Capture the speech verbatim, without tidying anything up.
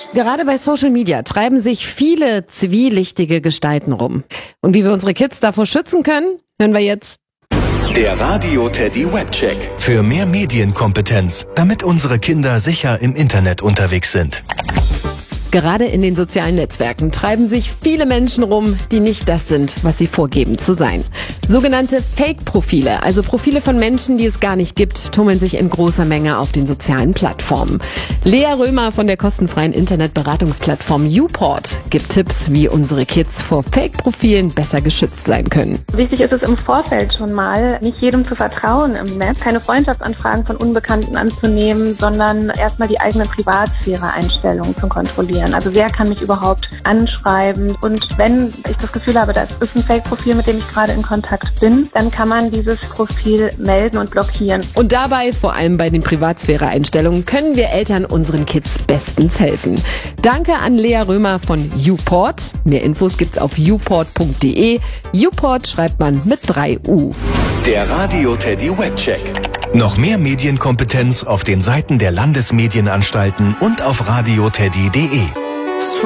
Gerade bei Social Media treiben sich viele zwielichtige Gestalten rum. Und wie wir unsere Kids davor schützen können, hören wir jetzt. Der Radio Teddy Webcheck. Für mehr Medienkompetenz, damit unsere Kinder sicher im Internet unterwegs sind. Gerade in den sozialen Netzwerken treiben sich viele Menschen rum, die nicht das sind, was sie vorgeben zu sein. Sogenannte Fake-Profile, also Profile von Menschen, die es gar nicht gibt, tummeln sich in großer Menge auf den sozialen Plattformen. Lea Römer von der kostenfreien Internetberatungsplattform YouPort gibt Tipps, wie unsere Kids vor Fake-Profilen besser geschützt sein können. Wichtig ist es im Vorfeld schon mal, nicht jedem zu vertrauen im Netz, keine Freundschaftsanfragen von Unbekannten anzunehmen, sondern erstmal die eigene Privatsphäre-Einstellungen zu kontrollieren. Also wer kann mich überhaupt anschreiben? Und wenn ich das Gefühl habe, das ist ein Fake-Profil, mit dem ich gerade in Kontakt bin, dann kann man dieses Profil melden und blockieren. Und dabei, vor allem bei den Privatsphäre-Einstellungen, können wir Eltern unseren Kids bestens helfen. Danke an Lea Römer von YouPort. Mehr Infos gibt's auf youport punkt de. YouPort schreibt man mit drei U. Der Radio Teddy Webcheck. Noch mehr Medienkompetenz auf den Seiten der Landesmedienanstalten und auf radio teddy punkt de.